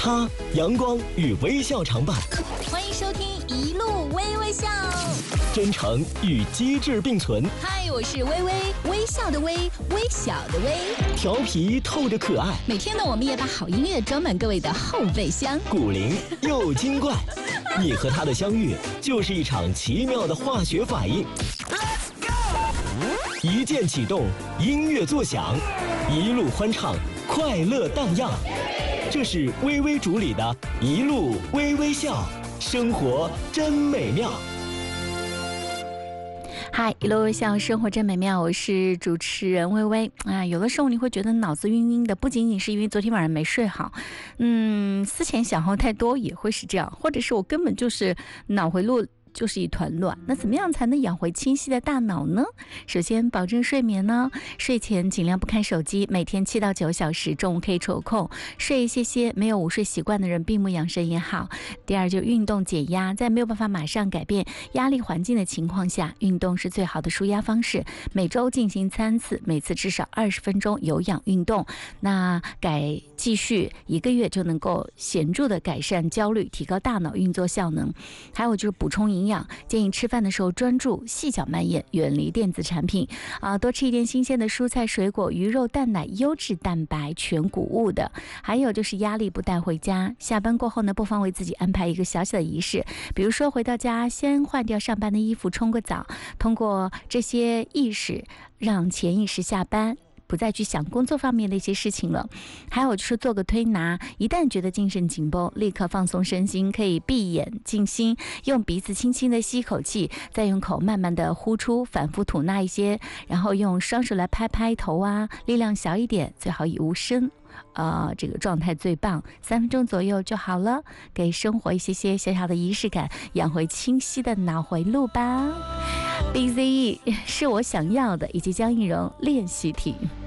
他阳光与微笑常伴， 欢迎收听一路微微笑， 真诚与机智并存。 嗨，我是微微，微笑的微，微小的微， 调皮透着可爱。 每天呢，我们也把好音乐装满各位的后备箱。 古灵又精怪，你和他的相遇就是一场奇妙的化学反应。Let's go！ 一键启动，音乐作响，一路欢唱，快乐荡漾。这是微微主理的一路微微笑，生活真美妙。 嗨，一路微笑，生活真美妙，我是主持人微微啊。有的时候你会觉得脑子晕晕的，不仅仅是因为昨天晚上没睡好，思前想后太多也会是这样，或者是我根本就是脑回路就是一团乱。那怎么样才能养回清晰的大脑呢？首先保证睡眠呢，睡前尽量不看手机，每天7到9小时，中午可以抽空睡一些，没有午睡习惯的人闭目养神也好。第二就运动减压，在没有办法马上改变压力环境的情况下，运动是最好的抒压方式，每周进行3次，每次至少20分钟有氧运动，那继续1个月就能够显著的改善焦虑，提高大脑运作效能。还有就是补充营养，建议吃饭的时候专注，细嚼慢咽，远离电子产品多吃一点新鲜的蔬菜水果、鱼肉、蛋奶、优质蛋白、全谷物的。还有就是压力不带回家，下班过后呢，不妨为自己安排一个小小的仪式，比如说回到家先换掉上班的衣服，冲个澡，通过这些意识让潜意识下班，不再去想工作方面的一些事情了。还有就是做个推拿，一旦觉得精神紧绷，立刻放松身心，可以闭眼静心，用鼻子轻轻的吸口气，再用口慢慢的呼出，反复吐纳一些，然后用双手来拍拍头力量小一点，最好以无声这个状态最棒，3分钟左右就好了，给生活一些小小的仪式感，养回清晰的脑回路吧。BZE 是我想要的，以及江映蓉练习题。